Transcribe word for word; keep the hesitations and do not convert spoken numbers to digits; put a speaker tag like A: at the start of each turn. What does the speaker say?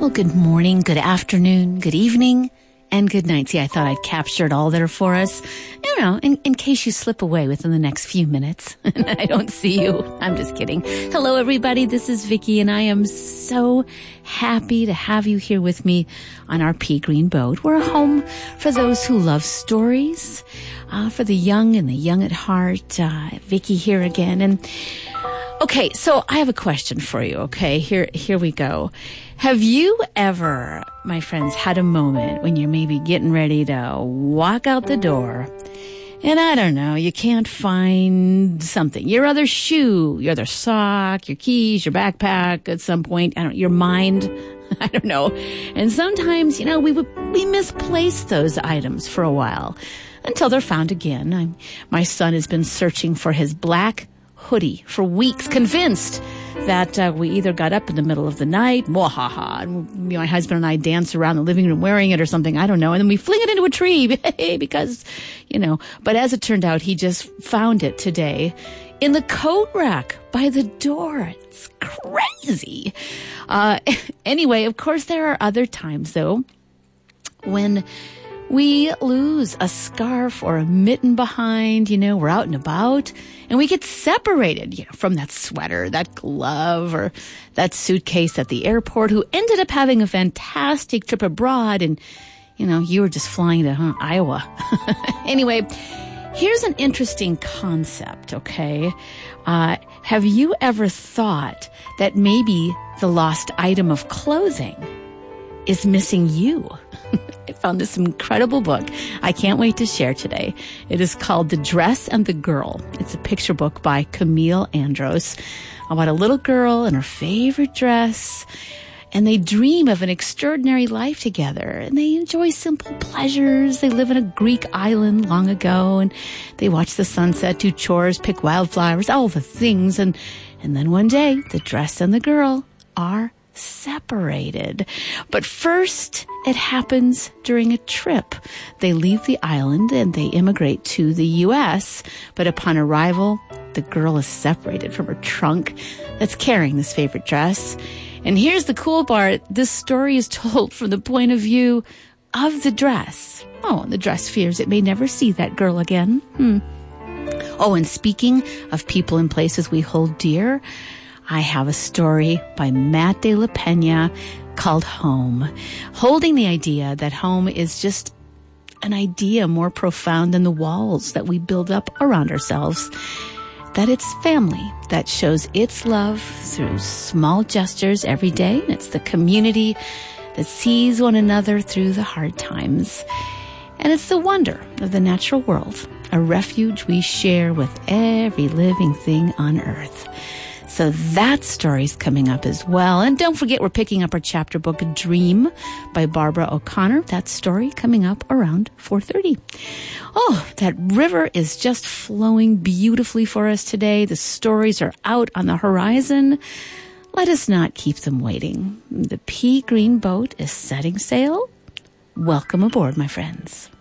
A: Well, good morning, good afternoon, good evening, and good night. See, I thought I'd capture it all there for us, you know, in, in case you slip away within the next few minutes and I don't see you. I'm just kidding. Hello, everybody. This is Vicki, and I am so happy to have you here with me on our pea green boat. We're a home for those who love stories, uh, for the young and the young at heart. Uh, Vicki here again. And okay, so I have a question for you. Okay, here, here we go. Have you ever, my friends, had a moment when you're maybe getting ready to walk out the door and I don't know, you can't find something, your other shoe, your other sock, your keys, your backpack at some point, I don't, your mind, I don't know. And sometimes, you know, we would, we misplace those items for a while until they're found again. I'm, my son has been searching for his black hoodie for weeks, convinced that uh, we either got up in the middle of the night, mwahaha, and my husband and I dance around the living room wearing it or something, I don't know, and then we fling it into a tree because, you know, but as it turned out, he just found it today in the coat rack by the door. It's crazy. Uh, anyway, of course, there are other times, though, when we lose a scarf or a mitten behind, you know, we're out and about, and we get separated, you know, from that sweater, that glove, or that suitcase at the airport, who ended up having a fantastic trip abroad, and, you know, you were just flying to huh, Iowa. Anyway, here's an interesting concept, okay? Uh, have you ever thought that maybe the lost item of clothing is missing you? I found this incredible book I can't wait to share today. It is called The Dress and the Girl. It's a picture book by Camille Andros about a little girl and her favorite dress. And they dream of an extraordinary life together. And they enjoy simple pleasures. They live in a Greek island long ago. And they watch the sunset, do chores, pick wildflowers, all the things. And, and then one day, the dress and the girl are separated. But first, it happens during a trip. They leave the island and they immigrate to the U S, but upon arrival, the girl is separated from her trunk that's carrying this favorite dress. And here's the cool part. This story is told from the point of view of the dress. Oh, and the dress fears it may never see that girl again. Hmm. Oh, and speaking of people and places we hold dear, I have a story by Matt de la Pena called Home, holding the idea that home is just an idea more profound than the walls that we build up around ourselves, that it's family that shows its love through small gestures every day. It's the community that sees one another through the hard times. And it's the wonder of the natural world, a refuge we share with every living thing on earth. So that story's coming up as well. And don't forget, we're picking up our chapter book, Dream by Barbara O'Connor. That story coming up around four thirty. Oh, that river is just flowing beautifully for us today. The stories are out on the horizon. Let us not keep them waiting. The pea green boat is setting sail. Welcome aboard, my friends.